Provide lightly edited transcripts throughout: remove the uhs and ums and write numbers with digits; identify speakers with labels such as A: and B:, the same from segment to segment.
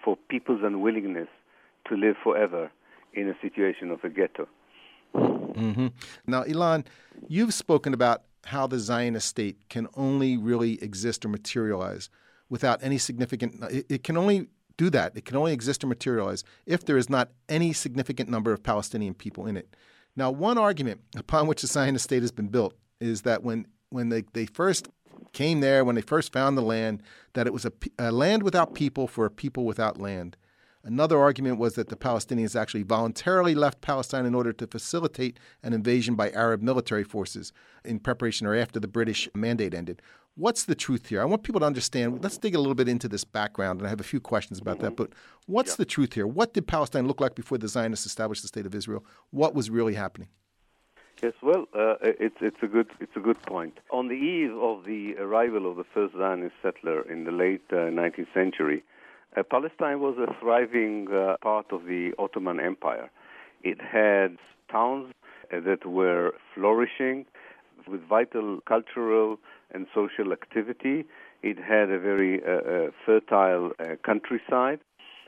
A: for people's unwillingness to live forever in a situation of a ghetto.
B: Mm-hmm. Now, Ilan, you've spoken about how the Zionist state can only really exist or materialize without any significant, it can only do that. It can only exist or materialize if there is not any significant number of Palestinian people in it. Now, one argument upon which the Zionist state has been built is that when they first came there, when they first found the land, that it was a land without people for a people without land. Another argument was that the Palestinians actually voluntarily left Palestine in order to facilitate an invasion by Arab military forces in preparation or after the British mandate ended. What's the truth here? I want people to understand. Let's dig a little bit into this background, and I have a few questions about that. But what's the truth here? What did Palestine look like before the Zionists established the State of Israel? What was really happening?
A: Yes, well, it's a good point. On the eve of the arrival of the first Zionist settler in the late 19th century, Palestine was a thriving part of the Ottoman Empire. It had towns that were flourishing with vital cultural and social activity. It had a very fertile countryside.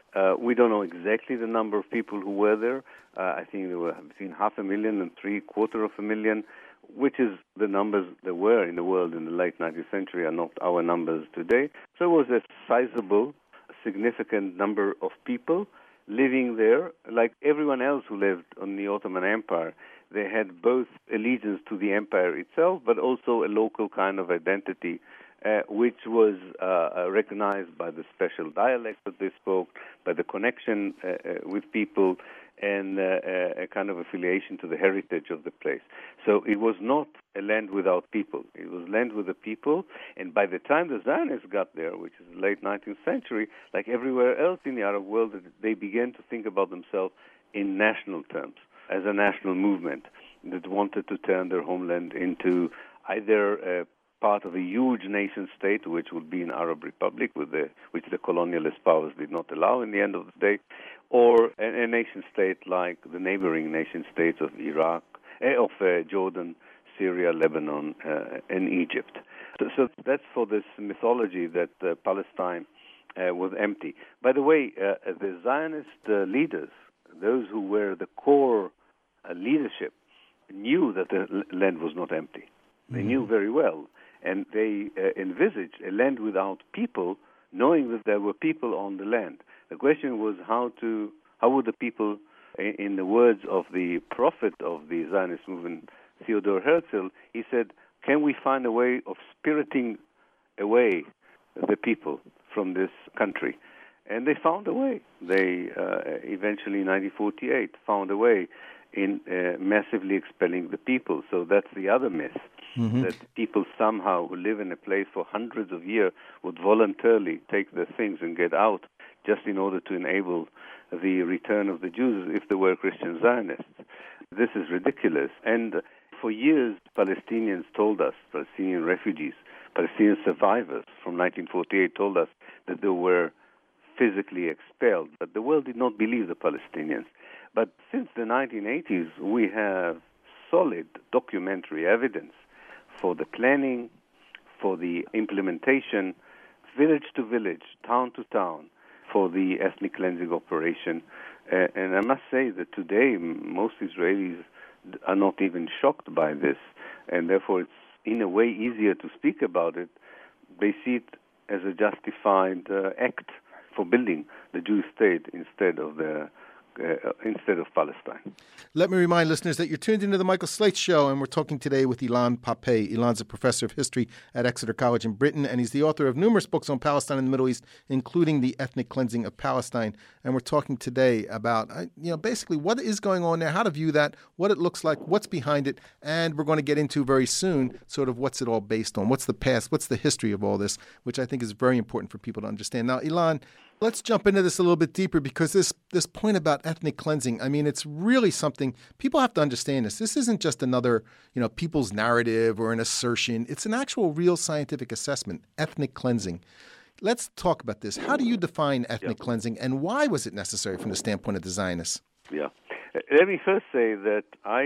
A: We don't know exactly the number of people who were there. I think there were between 500,000 and 750,000, which is the numbers there were in the world in the late 19th century are not our numbers today. So it was a sizable, significant number of people living there. Like everyone else who lived on the Ottoman Empire, they had both allegiance to the empire itself, but also a local kind of identity, which was recognized by the special dialect that they spoke, by the connection with people, and a kind of affiliation to the heritage of the place. So it was not a land without people. It was land with the people, and by the time the Zionists got there, which is the late 19th century, like everywhere else in the Arab world, they began to think about themselves in national terms, as a national movement that wanted to turn their homeland into either a part of a huge nation state, which would be an Arab republic, which the colonialist powers did not allow in the end of the day, or a nation state like the neighboring nation states of Iraq, of Jordan, Syria, Lebanon, and Egypt. So that's for this mythology that Palestine was empty. By the way, the Zionist leaders, those who were the core leadership, knew that the land was not empty. They knew very well. And they envisaged a land without people, knowing that there were people on the land. The question was how would the people, in the words of the prophet of the Zionist movement, Theodor Herzl, he said, can we find a way of spiriting away the people from this country? And they found a way. They eventually, in 1948, found a way in massively expelling the people. So that's the other myth, that people somehow who live in a place for hundreds of years would voluntarily take their things and get out just in order to enable the return of the Jews if there were Christian Zionists. This is ridiculous. And for years, Palestinians told us, Palestinian refugees, Palestinian survivors from 1948 told us that they were physically expelled. But the world did not believe the Palestinians. But since the 1980s, we have solid documentary evidence for the planning, for the implementation, village to village, town to town, for the ethnic cleansing operation. And I must say that today most Israelis are not even shocked by this, and therefore it's in a way easier to speak about it. They see it as a justified act for building the Jewish state instead of Palestine.
B: Let me remind listeners that you're tuned into the Michael Slate Show, and we're talking today with Ilan Pappé. Ilan's a professor of history at Exeter College in Britain, and he's the author of numerous books on Palestine and the Middle East, including The Ethnic Cleansing of Palestine. And we're talking today about, basically what is going on there, how to view that, what it looks like, what's behind it, and we're going to get into very soon sort of what's it all based on, what's the past, what's the history of all this, which I think is very important for people to understand. Now, Ilan, let's jump into this a little bit deeper, because this point about ethnic cleansing, I mean, it's really something people have to understand. This isn't just another, people's narrative or an assertion. It's an actual real scientific assessment, ethnic cleansing. Let's talk about this. How do you define ethnic cleansing, and why was it necessary from the standpoint of the Zionists?
A: Yeah. Let me first say that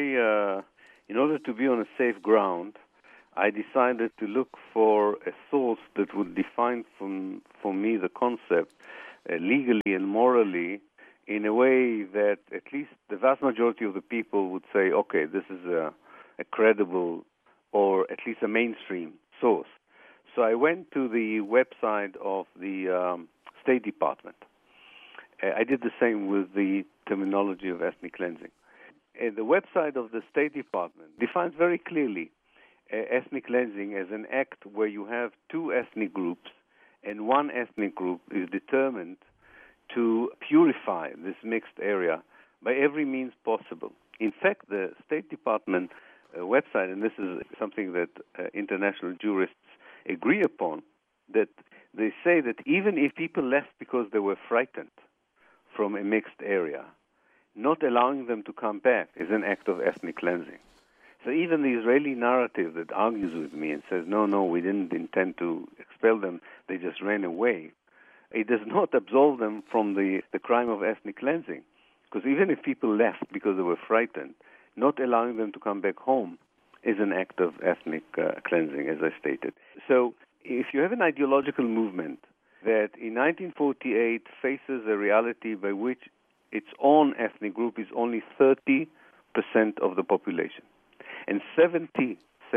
A: in order to be on a safe ground, I decided to look for a source that would define for me the concept legally and morally in a way that at least the vast majority of the people would say, okay, this is a credible or at least a mainstream source. So I went to the website of the State Department. I did the same with the terminology of ethnic cleansing. The website of the State Department defines very clearly ethnic cleansing as an act where you have two ethnic groups, and one ethnic group is determined to purify this mixed area by every means possible. In fact, the State Department website, and this is something that international jurists agree upon, that they say that even if people left because they were frightened from a mixed area, not allowing them to come back is an act of ethnic cleansing. So even the Israeli narrative that argues with me and says, no, we didn't intend to expel them, they just ran away, it does not absolve them from the crime of ethnic cleansing. Because even if people left because they were frightened, not allowing them to come back home is an act of ethnic cleansing, as I stated. So if you have an ideological movement that in 1948 faces a reality by which its own ethnic group is only 30% of the population, and 70%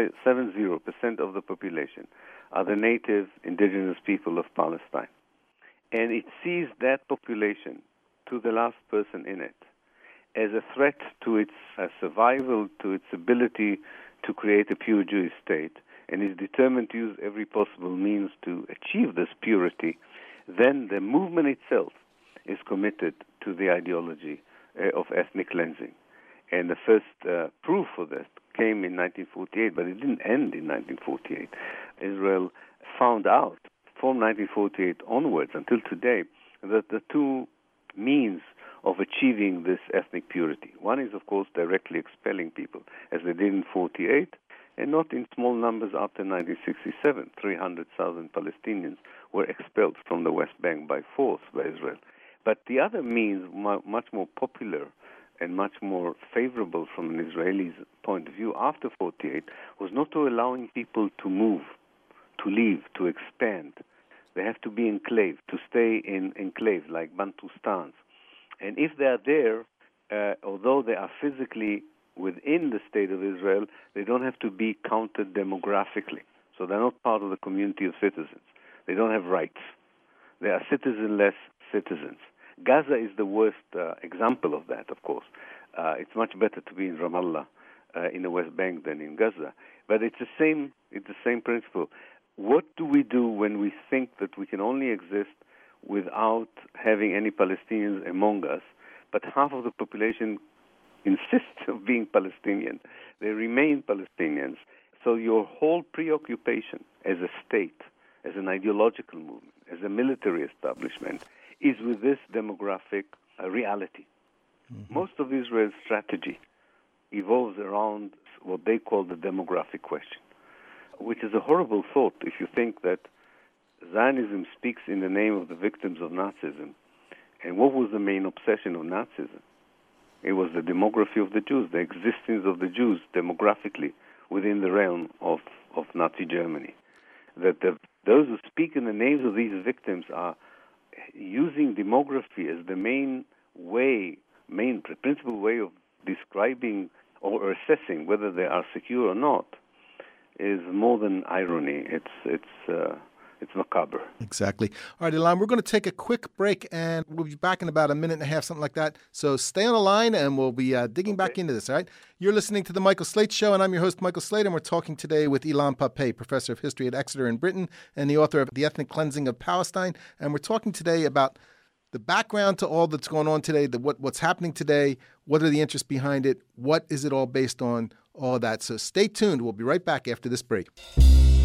A: of the population are the native indigenous people of Palestine, and it sees that population, to the last person in it, as a threat to its survival, to its ability to create a pure Jewish state, and is determined to use every possible means to achieve this purity, then the movement itself is committed to the ideology of ethnic cleansing. And the first proof for this came in 1948, but it didn't end in 1948. Israel found out from 1948 onwards until today that the two means of achieving this ethnic purity. One is, of course, directly expelling people, as they did in 48, and not in small numbers after 1967. 300,000 Palestinians were expelled from the West Bank by force by Israel. But the other means, much more popular and much more favorable from an Israeli's point of view after 48, was not to allowing people to move, to leave, to expand. They have to be enclaved, to stay in enclaves like Bantustans. And if they are there, although they are physically within the state of Israel, they don't have to be counted demographically. So they're not part of the community of citizens. They don't have rights. They are citizenless citizens. Gaza is the worst example of that, of course. It's much better to be in Ramallah, in the West Bank, than in Gaza. But it's the same principle. What do we do when we think that we can only exist without having any Palestinians among us, but half of the population insists of being Palestinian? They remain Palestinians. So your whole preoccupation as a state, as an ideological movement, as a military establishment, is with this demographic reality. Mm-hmm. Most of Israel's strategy evolves around what they call the demographic question, which is a horrible thought if you think that Zionism speaks in the name of the victims of Nazism. And what was the main obsession of Nazism? It was the demography of the Jews, the existence of the Jews demographically within the realm of Nazi Germany. That those who speak in the names of these victims are using demography as the principal way of describing or assessing whether they are secure or not is more than irony. It's macabre.
B: Exactly. All right, Ilan, we're going to take a quick break, and we'll be back in about a minute and a half, something like that. So stay on the line, and we'll be digging back into this, all right? You're listening to The Michael Slate Show, and I'm your host, Michael Slate, and we're talking today with Ilan Pappé, professor of history at Exeter in Britain and the author of The Ethnic Cleansing of Palestine. And we're talking today about the background to all that's going on today, what's happening today, what are the interests behind it, what is it all based on, all of that. So stay tuned. We'll be right back after this break.